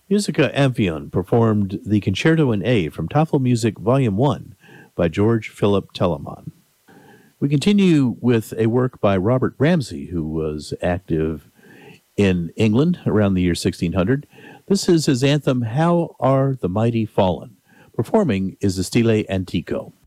Musica Amphion performed the Concerto in A from Tafel Music Volume 1 by George Philip Telemann. We continue with a work by Robert Ramsay, who was active in England around the year 1600. This is his anthem, How Are the Mighty Fallen? Performing is the Stile Antico.